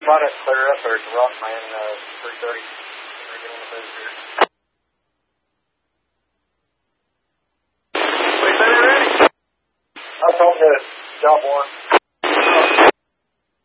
Try to clear up there. It's rough, man. 3:30. We're getting the booze here. What do you say there, Eddie? I told you, job one.